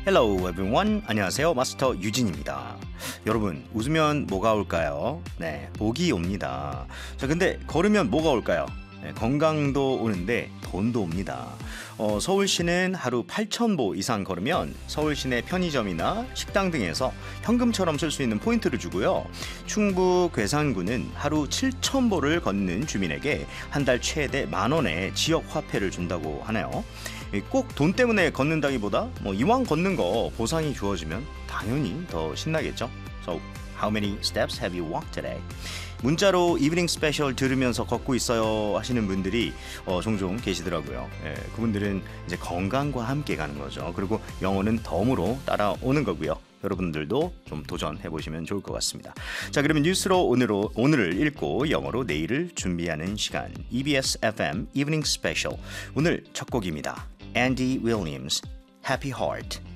Hello everyone. 안녕하세요. 마스터 유진입니다. 여러분, 웃으면 뭐가 올까요? 네, 복이 옵니다. 자, 근데 걸으면 뭐가 올까요? 네, 건강도 오는데 돈도 옵니다. 서울시는 하루 8,000보 이상 걸으면 서울 시내 편의점이나 식당 등에서 현금처럼 쓸 수 있는 포인트를 주고요. 충북 괴산군은 하루 7,000보를 걷는 주민에게 한 달 최대 10,000원의 지역 화폐를 준다고 하네요. 꼭 돈 때문에 걷는다기보다 이왕 걷는 거 보상이 주어지면 당연히 더 신나겠죠. So, how many steps have you walked today? 문자로 이브닝 스페셜 들으면서 걷고 있어요 하시는 분들이 종종 계시더라고요. 그분들은 이제 건강과 함께 가는 거죠. 그리고 영어는 덤으로 따라오는 거고요. 여러분들도 좀 도전해 보시면 좋을 것 같습니다. 자, 그러면 뉴스로 오늘을 읽고 영어로 내일을 준비하는 시간. EBS FM 이브닝 스페셜. 오늘 첫 곡입니다. Andy Williams, Happy Heart.